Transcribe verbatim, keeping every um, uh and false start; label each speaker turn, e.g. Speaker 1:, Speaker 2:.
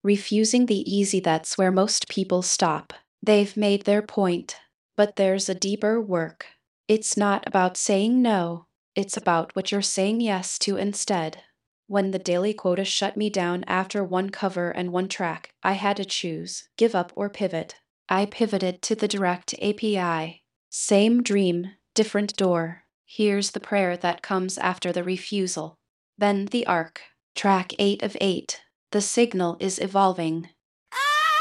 Speaker 1: Refusing the easy, that's where most people stop. They've made their point. But there's a deeper work. It's not about saying no, it's about what you're saying yes to instead. When the daily quota shut me down after one cover and one track, I had to choose give up or pivot. I pivoted to the direct A P I. Same dream, different door. Here's the prayer that comes after the refusal. Then the arc. Track eight of eight. The signal is evolving.